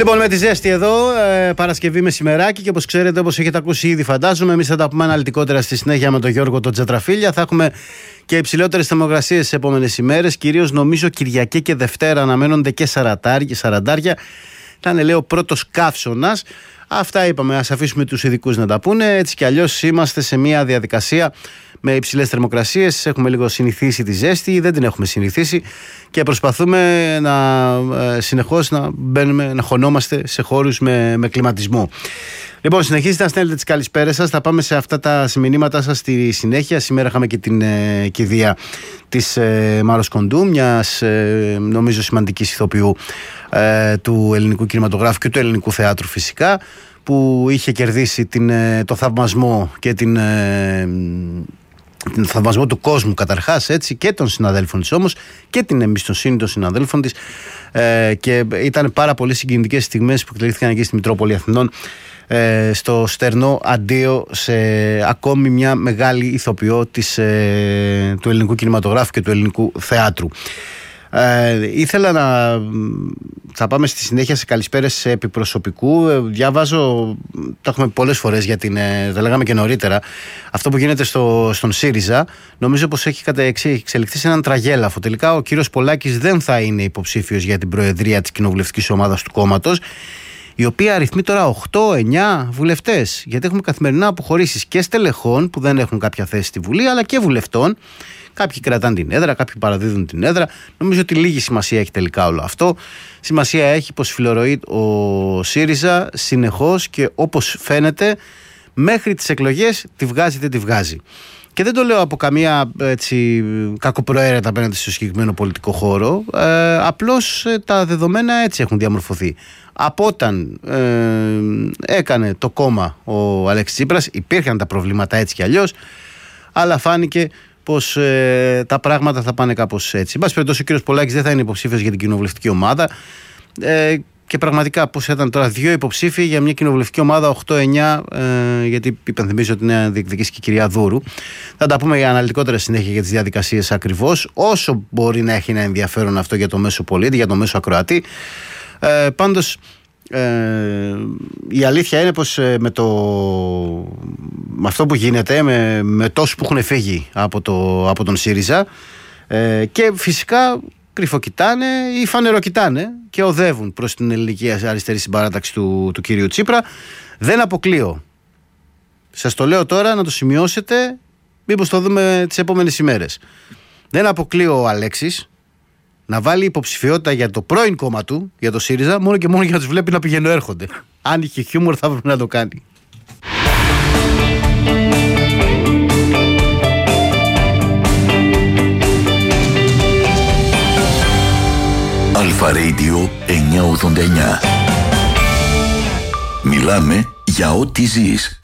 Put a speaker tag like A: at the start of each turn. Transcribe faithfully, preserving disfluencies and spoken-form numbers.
A: Λοιπόν, με τη ζέστη εδώ, ε, Παρασκευή μεσημεράκι και όπως ξέρετε, όπως έχετε ακούσει ήδη, φαντάζομαι, εμείς θα τα πούμε αναλυτικότερα στη συνέχεια με τον Γιώργο τον Τζατραφίλια. Θα έχουμε και υψηλότερες θερμοκρασίες τις επόμενες ημέρες. Κυρίως νομίζω Κυριακή και Δευτέρα αναμένονται και σαραντάρια. Θα είναι, λέω, πρώτος καύσωνας. Αυτά είπαμε, ας αφήσουμε τους ειδικούς να τα πούνε. Έτσι κι αλλιώς είμαστε σε μια διαδικασία με υψηλές θερμοκρασίες. Έχουμε λίγο συνηθίσει τη ζέστη, δεν την έχουμε συνηθίσει και προσπαθούμε να συνεχώς να μπαίνουμε, να χωνόμαστε σε χώρους με, με κλιματισμό. Λοιπόν, συνεχίζετε να στέλνετε τις καλησπέρες σας. Θα πάμε σε αυτά τα μηνύματα σας στη συνέχεια. Σήμερα είχαμε και την ε, κηδεία της ε, Μάρος Κοντού, μιας ε, νομίζω σημαντικής ηθοποιού ε, του ελληνικού κινηματογράφου και του ελληνικού θεάτρου φυσικά, που είχε κερδίσει την, ε, το θαυμασμό και την... Ε, τον θαυμασμό του κόσμου καταρχάς, έτσι, και των συναδέλφων της όμως και την εμπιστοσύνη των συναδέλφων της, ε, και ήταν πάρα πολύ συγκινητικές στιγμές που εκτελήθηκαν εκεί στη Μητρόπολη Αθηνών, ε, στο στερνό αντίο σε ακόμη μια μεγάλη ηθοποιό της, ε, του ελληνικού κινηματογράφου και του ελληνικού θεάτρου. Ε, ήθελα να... Θα πάμε στη συνέχεια σε καλησπέρες επιπροσωπικού. Ε, διαβάζω, τα έχουμε πολλές φορές για την, ε, τα λέγαμε και νωρίτερα, αυτό που γίνεται στο, στον ΣΥΡΙΖΑ. Νομίζω πως έχει εξελιχθεί σε έναν τραγέλαφο. Τελικά ο κύριος Πολάκης δεν θα είναι υποψήφιος για την προεδρία της κοινοβουλευτικής ομάδας του κόμματος, η οποία αριθμεί τώρα οκτώ εννιά βουλευτές. Γιατί έχουμε καθημερινά αποχωρήσεις και στελεχών που δεν έχουν κάποια θέση στη Βουλή, αλλά και βουλευτών. Κάποιοι κρατάνε την έδρα, κάποιοι παραδίδουν την έδρα. Νομίζω ότι λίγη σημασία έχει τελικά όλο αυτό. Σημασία έχει πως φιλορροεί ο ΣΥΡΙΖΑ συνεχώς και όπως φαίνεται μέχρι τις εκλογές τη βγάζει δεν τη βγάζει. Και δεν το λέω από καμία έτσι κακοπροαίρετα απέναντι στο συγκεκριμένο πολιτικό χώρο. Ε, απλώς ε, τα δεδομένα έτσι έχουν διαμορφωθεί. Από όταν ε, έκανε το κόμμα ο Αλέξης Τσίπρας, υπήρχαν τα προβλήματα έτσι κι αλλιώς, αλλά φάνηκε πως ε, τα πράγματα θα πάνε κάπως έτσι. Εν πάση περιπτώσει, ο κύριος Πολάκης δεν θα είναι υποψήφιος για την κοινοβουλευτική ομάδα, ε, και πραγματικά πως ήταν τώρα δύο υποψήφοι για μια κοινοβουλευτική ομάδα οκτώ εννιά, ε, γιατί υπενθυμίζω ότι είναι διεκδικήσει και η κυρία Δούρου. Θα τα πούμε για αναλυτικότερα συνέχεια για τις διαδικασίες ακριβώς, όσο μπορεί να έχει ένα ενδιαφέρον αυτό για το μέσο πολίτη, για το μέσο ακροατή. Ε, πάντως Ε, η αλήθεια είναι πως ε, με, το, με αυτό που γίνεται, με, με τόσους που έχουν φύγει από, το, από τον ΣΥΡΙΖΑ, ε, και φυσικά κρυφοκοιτάνε ή φανεροκοιτάνε και οδεύουν προς την ελληνική αριστερή συμπαράταξη του, του κυρίου Τσίπρα, δεν αποκλείω, σας το λέω τώρα να το σημειώσετε, μήπως το δούμε τις επόμενες ημέρες, δεν αποκλείω ο Αλέξης να βάλει υποψηφιότητα για το πρώην κόμμα του, για το ΣΥΡΙΖΑ, μόνο και μόνο για να τους βλέπει να πηγαίνουν έρχονται. Αν είχε χιούμορ θα έπρεπε να το κάνει.
B: Αλφα Radio εννιακόσια ογδόντα εννιά. Μιλάμε για ό,τι ζεις.